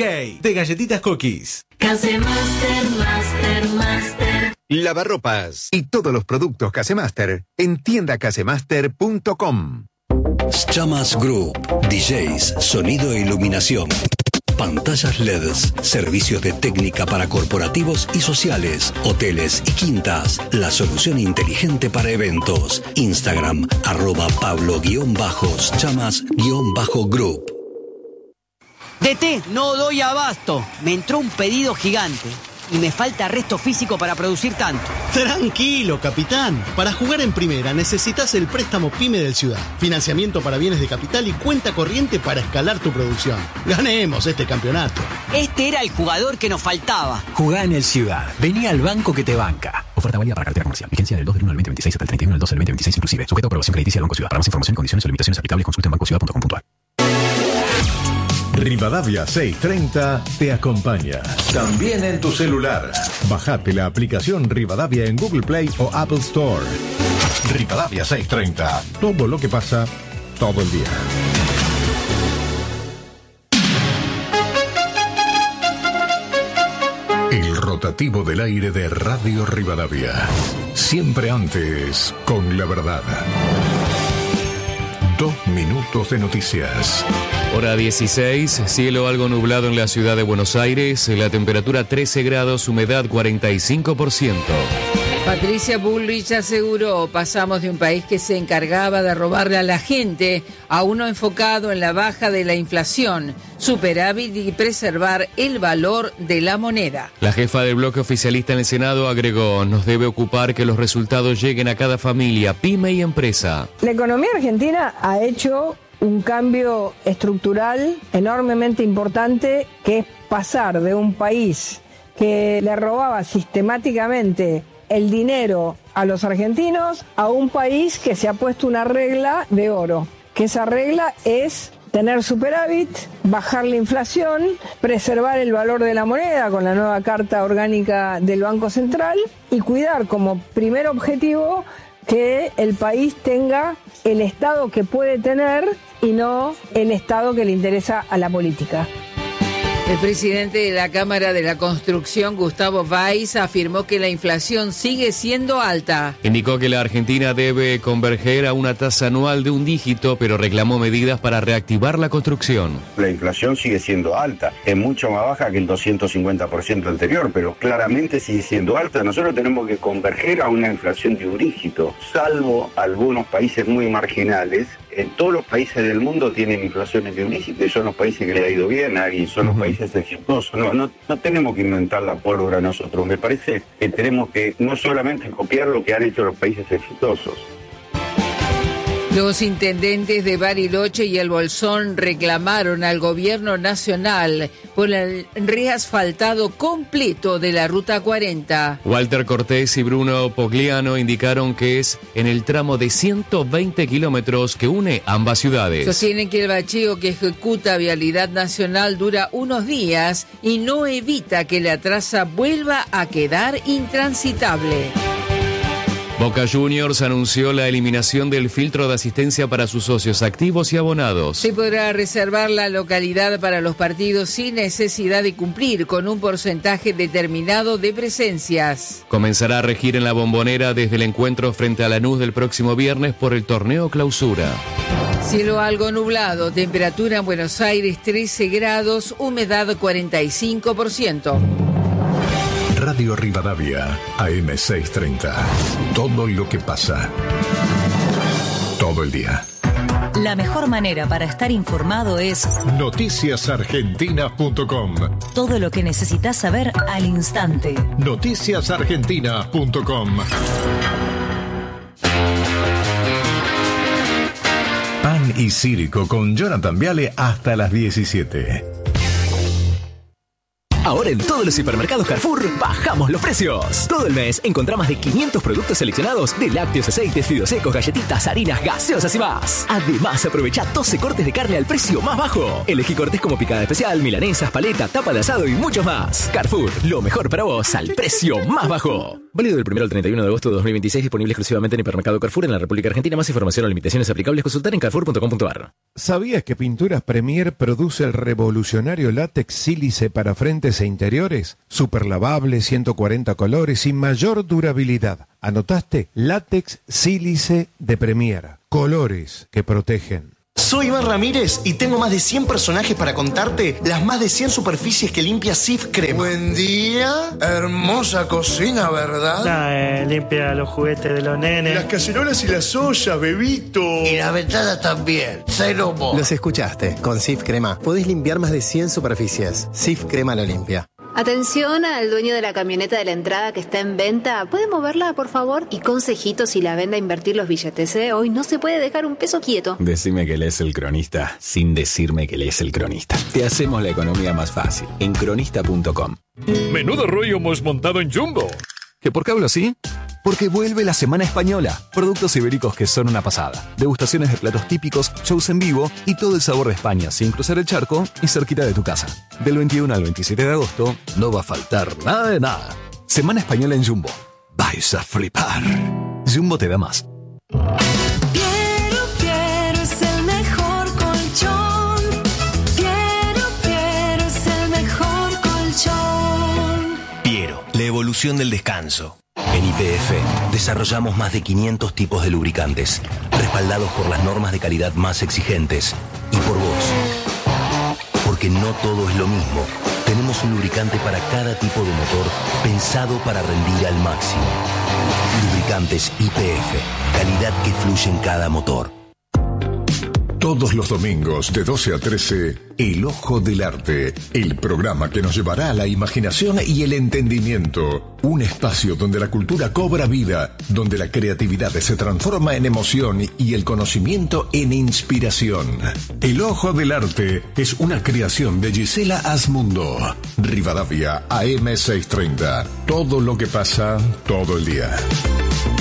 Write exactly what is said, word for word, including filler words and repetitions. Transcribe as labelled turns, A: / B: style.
A: J de Galletitas Cookies.
B: Casemaster, Master, Master.
C: Lavarropas y todos los productos Casemaster en tienda casemaster punto com.
D: Chamas Group, D Js, sonido e iluminación. Pantallas L E Ds, servicios de técnica para corporativos y sociales, hoteles y quintas. La solución inteligente para eventos. Instagram, arroba Pablo guión bajos, chamas guión bajo group.
E: D T, no doy abasto. Me entró un pedido gigante y me falta resto físico para producir tanto.
F: Tranquilo, capitán. Para jugar en primera necesitas el préstamo PYME del Ciudad. Financiamiento para bienes de capital y cuenta corriente para escalar tu producción. Ganemos este campeonato.
E: Este era el jugador que nos faltaba.
G: Jugá en el Ciudad. Vení al banco que te banca. Oferta válida para cartera comercial. Vigencia del dos del uno del veinte veintiséis hasta el treinta y uno del doce del veinte veintiséis inclusive. Sujeto a aprobación crediticia del Banco Ciudad. Para más información, condiciones o limitaciones aplicables, consulta en banco ciudad punto com punto a r.
H: Rivadavia seiscientos treinta te acompaña. También en tu celular. Bajate la aplicación Rivadavia en Google Play o Apple Store. Rivadavia seiscientos treinta. Todo lo que pasa, todo el día. El rotativo del aire de Radio Rivadavia. Siempre antes, con la verdad. Dos minutos de noticias.
I: Hora dieciséis, cielo algo nublado en la ciudad de Buenos Aires, la temperatura trece grados, humedad cuarenta y cinco por ciento.
J: Patricia Bullrich aseguró, pasamos de un país que se encargaba de robarle a la gente a uno enfocado en la baja de la inflación, superávit y preservar el valor de la moneda.
I: La jefa del bloque oficialista en el Senado agregó, nos debe ocupar que los resultados lleguen a cada familia, pyme y empresa.
K: La economía argentina ha hecho un cambio estructural enormemente importante, que es pasar de un país que le robaba sistemáticamente el dinero a los argentinos a un país que se ha puesto una regla de oro, que esa regla es tener superávit, bajar la inflación, preservar el valor de la moneda con la nueva Carta Orgánica del Banco Central y cuidar como primer objetivo que el país tenga el Estado que puede tener y no el Estado que le interesa a la política.
J: El presidente de la Cámara de la Construcción, Gustavo Valls, afirmó que la inflación sigue siendo alta.
I: Indicó que la Argentina debe converger a una tasa anual de un dígito, pero reclamó medidas para reactivar la construcción.
L: La inflación sigue siendo alta, es mucho más baja que el doscientos cincuenta por ciento anterior, pero claramente sigue siendo alta. Nosotros tenemos que converger a una inflación de un dígito, salvo algunos países muy marginales. En todos los países del mundo tienen inflaciones de un dígito y son los países que le ha ido bien y son los países exitosos. No, no, no tenemos que inventar la pólvora nosotros. Me parece que tenemos que no solamente copiar lo que han hecho los países exitosos.
J: Los intendentes de Bariloche y El Bolsón reclamaron al gobierno nacional por el reasfaltado completo de la Ruta cuarenta.
I: Walter Cortés y Bruno Pogliano indicaron que es en el tramo de ciento veinte kilómetros que une ambas ciudades.
J: Sostienen que el bacheo que ejecuta Vialidad Nacional dura unos días y no evita que la traza vuelva a quedar intransitable.
I: Boca Juniors anunció la eliminación del filtro de asistencia para sus socios activos y abonados.
J: Se podrá reservar la localidad para los partidos sin necesidad de cumplir con un porcentaje determinado de presencias.
I: Comenzará a regir en la Bombonera desde el encuentro frente a Lanús del próximo viernes por el torneo Clausura.
J: Cielo algo nublado, temperatura en Buenos Aires trece grados, humedad cuarenta y cinco por ciento.
H: Radio Rivadavia, A M seiscientos treinta. Todo lo que pasa. Todo el día.
M: La mejor manera para estar informado es
H: noticias argentinas punto com.
M: Todo lo que necesitas saber al instante.
H: noticias argentinas punto com. Pan y Círico con Jonathan Viale hasta las diecisiete.
N: Ahora en todos los supermercados Carrefour bajamos los precios. Todo el mes encontrá más de quinientos productos seleccionados de lácteos, aceites, fideos secos, galletitas, harinas, gaseosas y más. Además, aprovecha doce cortes de carne al precio más bajo. Elegí cortes como picada especial, milanesas, paleta, tapa de asado y muchos más. Carrefour, lo mejor para vos al precio más bajo. Válido del primero al treinta y uno de agosto de dos mil veintiséis. Disponible exclusivamente en Hipermercado Carrefour en la República Argentina. Más información o limitaciones aplicables consultar en carrefour punto com punto a r.
H: ¿Sabías que Pinturas Premier produce el revolucionario látex sílice para frentes e interiores? Super lavable, ciento cuarenta colores y mayor durabilidad. ¿Anotaste? Látex sílice de Premier. Colores que protegen.
O: Soy Iván Ramírez y tengo más de cien personajes para contarte las más de cien superficies que limpia Cif Crema.
P: Buen día, hermosa cocina, ¿verdad?
Q: Nah, eh, limpia los juguetes de los nenes.
P: Las cacerolas y las ollas, bebito.
O: Y la ventana también, cero mo.
R: Los escuchaste, con Cif Crema podés limpiar más de cien superficies. Cif Crema lo limpia.
S: Atención al dueño de la camioneta de la entrada que está en venta. ¿Puede moverla, por favor? Y consejito si la vende a invertir los billetes, ¿eh? Hoy no se puede dejar un peso quieto.
G: Decime que lees El Cronista sin decirme que lees El Cronista. Te hacemos la economía más fácil en cronista punto com.
T: Menudo rollo hemos montado en Jumbo.
G: ¿Que por qué hablo así? Porque vuelve la Semana Española. Productos ibéricos que son una pasada. Degustaciones de platos típicos, shows en vivo y todo el sabor de España sin cruzar el charco y cerquita de tu casa. Del veintiuno al veintisiete de agosto no va a faltar nada de nada. Semana Española en Jumbo. Vais a flipar. Jumbo te da más.
B: Piero, Piero es el mejor colchón. Piero, Piero es el mejor colchón.
U: Piero, la evolución del descanso. En Y P F desarrollamos más de quinientos tipos de lubricantes, respaldados por las normas de calidad más exigentes y por vos. Porque no todo es lo mismo. Tenemos un lubricante para cada tipo de motor pensado para rendir al máximo. Lubricantes Y P F, calidad que fluye en cada motor.
H: Todos los domingos de doce a trece, El Ojo del Arte, el programa que nos llevará a la imaginación y el entendimiento. Un espacio donde la cultura cobra vida, donde la creatividad se transforma en emoción y el conocimiento en inspiración. El Ojo del Arte es una creación de Gisela Asmundo. Rivadavia A M seiscientos treinta. Todo lo que pasa todo el día.